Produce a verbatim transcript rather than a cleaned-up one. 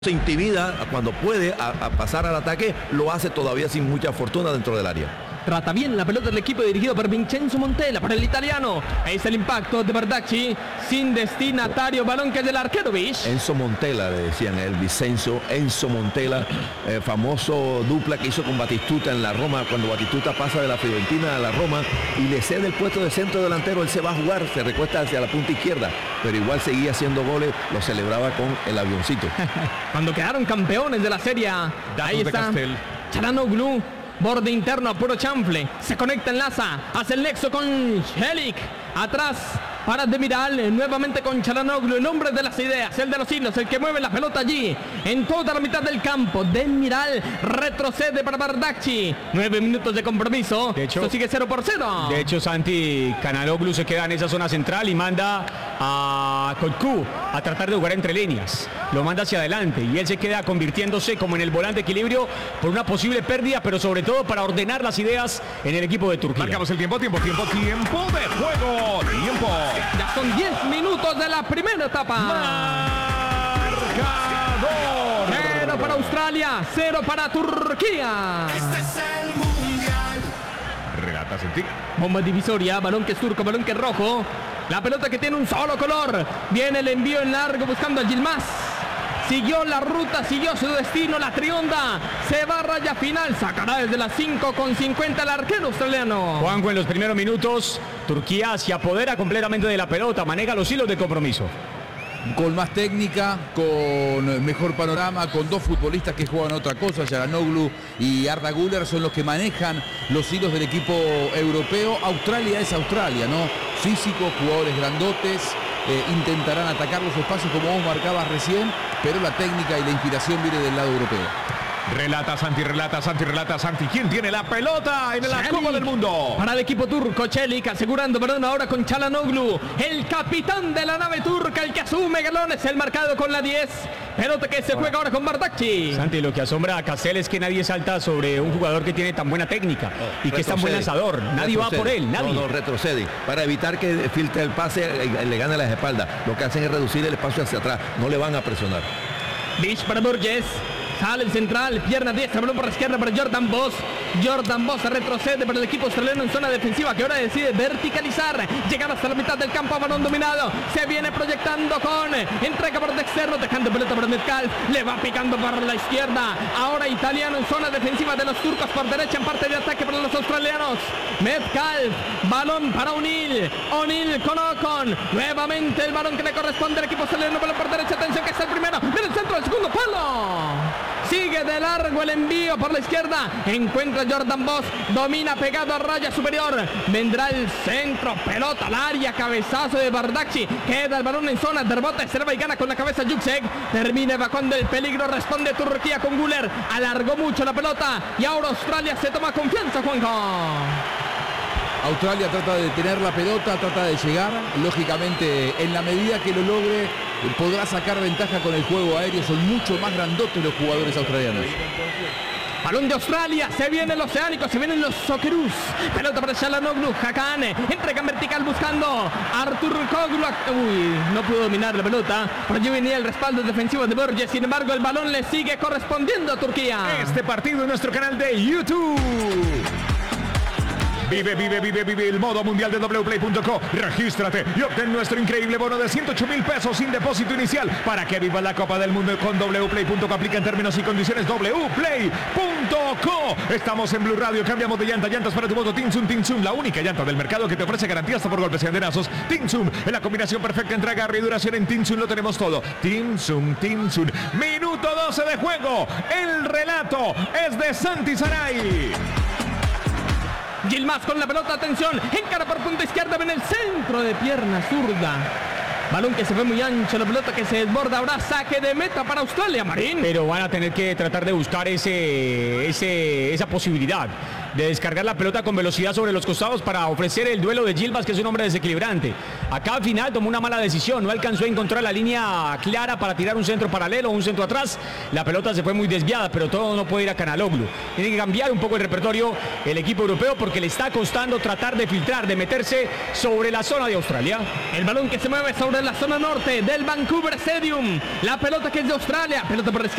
se intimida cuando puede a, a pasar al ataque, lo hace todavía sin mucha fortuna dentro del área. Trata bien la pelota del equipo dirigido por Vincenzo Montella, por el italiano. Ahí está el impacto de Bardacci, sin destinatario, balón que es del arquero Vish. Enzo Montella, le decían a él, Vicenzo, Enzo Montella, eh, famoso dupla que hizo con Batistuta en la Roma, cuando Batistuta pasa de la Fiorentina a la Roma y le cede el puesto de centro delantero, él se va a jugar, se recuesta hacia la punta izquierda, pero igual seguía haciendo goles, lo celebraba con el avioncito. Cuando quedaron campeones de la Serie A, ahí está Çalhanoğlu. Borde interno a puro chanfle. Se conecta, enlaza. Hace el nexo con Celik. Atrás para Demiral. Nuevamente con Çalhanoğlu. El hombre de las ideas. El de los hilos. El que mueve la pelota allí. En toda la mitad del campo. Demiral retrocede para Bardacci. Nueve minutos de compromiso. De hecho, esto sigue cero por cero. De hecho, Santi, Çalhanoğlu se queda en esa zona central y manda a Kotku a tratar de jugar entre líneas. Lo manda hacia adelante y él se queda convirtiéndose como en el volante de equilibrio por una posible pérdida, pero sobre todo para ordenar las ideas en el equipo de Turquía. Marcamos el tiempo, tiempo, tiempo, tiempo de juego. Tiempo. Ya son diez minutos de la primera etapa. Marcador. Cero para Australia, cero para Turquía. Este es el mundial. Relata Santi. Bomba divisoria, balón que es turco, balón que es rojo. La pelota que tiene un solo color. Viene el envío en largo buscando a Yilmaz. Siguió la ruta, siguió su destino, la trionda. Se va a raya final. Sacará desde las cinco con cincuenta el arquero australiano. Juanjo, en los primeros minutos, Turquía se apodera completamente de la pelota, maneja los hilos de compromiso. Con más técnica, con mejor panorama, con dos futbolistas que juegan otra cosa, Çalhanoğlu y Arda Güler son los que manejan los hilos del equipo europeo. Australia es Australia, ¿no? Físicos, jugadores grandotes, eh, intentarán atacar los espacios como vos marcabas recién, pero la técnica y la inspiración viene del lado europeo. Relata Santi, relata Santi, relata Santi. ¿Quién tiene la pelota en la Copa del Mundo? Para el equipo turco, Celik asegurando balón ahora con Çalhanoğlu. El capitán de la nave turca, el que asume galones, el marcado con la diez. Pelota que se juega ahora con Bardacci. Santi, lo que asombra a Castel es que nadie salta sobre un jugador que tiene tan buena técnica oh, y que es tan buen lanzador. Nadie retrocede. va por él, nadie. No, no, retrocede. Para evitar que filtre el pase, le, le gane las espaldas. Lo que hacen es reducir el espacio hacia atrás. No le van a presionar. Vish para Burgess. Sale el central, pierna diestra, balón por la izquierda para Jordan Boss. Jordan Boss retrocede para el equipo australiano en zona defensiva que ahora decide verticalizar. Llegar hasta la mitad del campo, balón dominado. Se viene proyectando con entrega por el externo, dejando pelota para Metcalf. Le va picando para la izquierda. Ahora italiano en zona defensiva de los turcos por derecha en parte de ataque para los australianos. Metcalf, balón para O'Neill. O'Neill con Ocon. Nuevamente el balón que le corresponde al equipo australiano, balón por derecha. Atención que está el primero. Viene el centro del segundo palo. Sigue de largo el envío por la izquierda. Encuentra Jordan Boss. Domina pegado a raya superior. Vendrá el centro. Pelota al área. Cabezazo de Bardacci. Queda el balón en zona de rebote. Serva y gana con la cabeza Yüksek. Termina evacuando el peligro. Responde Turquía con Güler. Alargó mucho la pelota. Y ahora Australia se toma confianza, Juanjo. Australia trata de tener la pelota, trata de llegar. Lógicamente, en la medida que lo logre, podrá sacar ventaja con el juego aéreo. Son mucho más grandotes los jugadores australianos. Balón de Australia, se vienen los oceánicos, se vienen los Socceroos. Pelota para Çalhanoğlu, Hakan, entrega en vertical buscando Artur Koglu. Uy, no pudo dominar la pelota. Por allí venía el respaldo defensivo de Burgess. Sin embargo, el balón le sigue correspondiendo a Turquía. Este partido en nuestro canal de YouTube. Vive, vive, vive, vive el modo mundial de w play punto co. Regístrate y obtén nuestro increíble bono de ciento ocho mil pesos sin depósito inicial para que viva la Copa del Mundo con w play punto co. Aplica en términos y condiciones w play punto co. Estamos en Blue Radio. Cambiamos de llanta. Llantas para tu moto Tinsum. Tinsum, la única llanta del mercado que te ofrece garantía hasta por golpes y andenazos. Tinsum, en la combinación perfecta entre agarre y duración. En Tinsum lo tenemos todo. Tinsum, Tinsum. Minuto doce de juego. El relato es de Santi Saray. Yilmaz con la pelota, atención, encara por punta izquierda, ven el centro de pierna zurda. Balón que se fue muy ancho, la pelota que se desborda, ahora saque de meta para Australia, Marín. Pero van a tener que tratar de buscar ese, ese, esa posibilidad. de descargar la pelota con velocidad sobre los costados para ofrecer el duelo de Yilmaz, que es un hombre desequilibrante. Acá al final tomó una mala decisión, no alcanzó a encontrar la línea clara para tirar un centro paralelo o un centro atrás. La pelota se fue muy desviada, pero todo no puede ir a Canaloglu. Tiene que cambiar un poco el repertorio el equipo europeo porque le está costando tratar de filtrar, de meterse sobre la zona de Australia. El balón que se mueve sobre la zona norte del Vancouver Stadium. La pelota que es de Australia. Pelota por la izquierda.